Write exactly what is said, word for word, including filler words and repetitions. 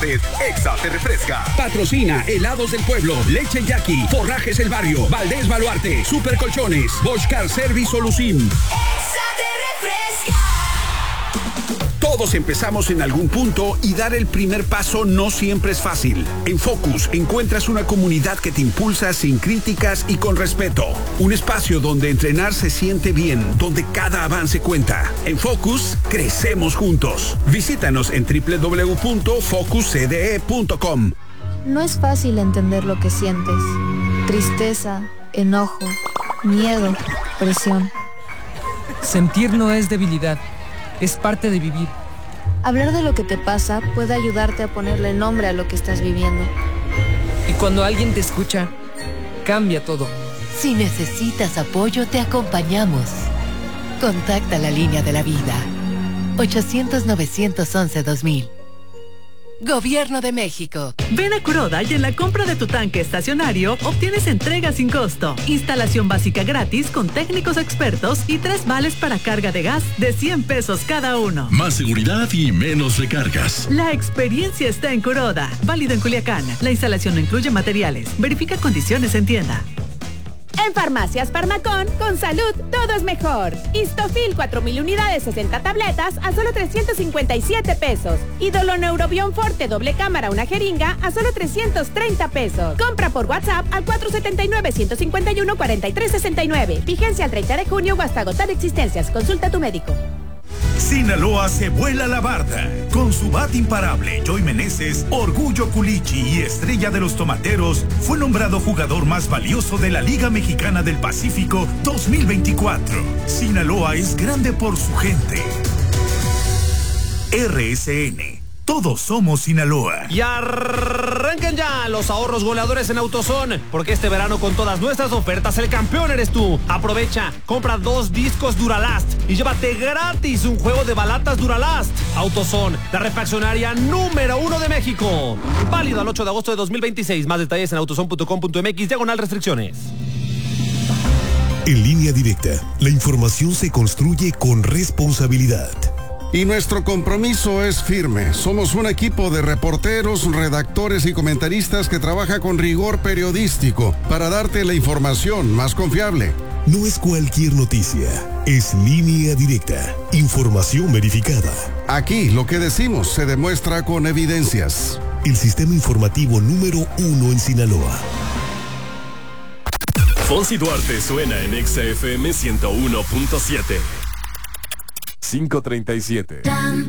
Duarte, Exa te refresca. Patrocina Helados del Pueblo, Leche Jackie, Forrajes El Barrio, Valdés Baluarte, Super Colchones, Bosch Car Service Solusim. Exa te refresca. Todos empezamos en algún punto y dar el primer paso no siempre es fácil. En Focus encuentras una comunidad que te impulsa sin críticas y con respeto. Un espacio donde entrenar se siente bien, donde cada avance cuenta. En Focus, crecemos juntos. Visítanos en doble u doble u doble u punto focus c d e punto com. No es fácil entender lo que sientes. Tristeza, enojo, miedo, presión. Sentir no es debilidad, es parte de vivir. Hablar de lo que te pasa puede ayudarte a ponerle nombre a lo que estás viviendo. Y cuando alguien te escucha, cambia todo. Si necesitas apoyo, te acompañamos. Contacta la línea de la vida. ochocientos, novecientos once, dos mil. Gobierno de México. Ven a Kuroda y en la compra de tu tanque estacionario obtienes entrega sin costo, instalación básica gratis con técnicos expertos y tres vales para carga de gas de cien pesos cada uno. Más seguridad y menos recargas. La experiencia está en Kuroda. Válido en Culiacán. La instalación no incluye materiales. Verifica condiciones en tienda. En Farmacias Farmacón, con salud, todo es mejor. Histofil cuatro mil unidades, sesenta tabletas a solo trescientos cincuenta y siete pesos. Y Doloneurobion Forte doble cámara, una jeringa a solo trescientos treinta pesos. Compra por WhatsApp al cuatro siete nueve, uno cinco uno, cuatro tres seis nueve. Vigencia al treinta de junio o hasta agotar existencias. Consulta a tu médico. Sinaloa se vuela la barda. Con su bat imparable, Joy Meneses, Orgullo Culichi y estrella de los tomateros, fue nombrado jugador más valioso de la Liga Mexicana del Pacífico dos mil veinticuatro. Sinaloa es grande por su gente. R S N. Todos somos Sinaloa. Y arranquen ya los ahorros goleadores en AutoZone, porque este verano con todas nuestras ofertas el campeón eres tú. Aprovecha, compra dos discos Duralast y llévate gratis un juego de balatas Duralast. AutoZone, la refaccionaria número uno de México. Válido al ocho de agosto de dos mil veintiséis. Más detalles en autozone punto com punto m x, diagonal restricciones. En Línea Directa, la información se construye con responsabilidad. Y nuestro compromiso es firme. Somos un equipo de reporteros, redactores y comentaristas que trabaja con rigor periodístico para darte la información más confiable. No es cualquier noticia, es Línea Directa, información verificada. Aquí lo que decimos se demuestra con evidencias. El sistema informativo número uno en Sinaloa. Fonsi Duarte suena en Exa F M ciento uno punto siete. cinco treinta y siete.